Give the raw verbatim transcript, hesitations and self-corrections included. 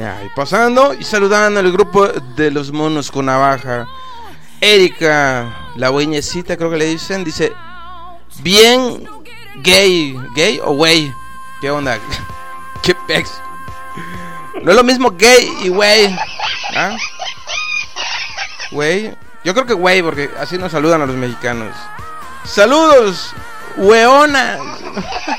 Ya, y pasando y saludando al grupo de los monos con navaja. Erika, la güeñecita creo que le dicen, dice, bien gay, gay o güey, ¿qué onda? ¿Qué pex? No es lo mismo gay y güey, ¿ah? Güey, yo creo que güey, porque así nos saludan a los mexicanos. Saludos, weona.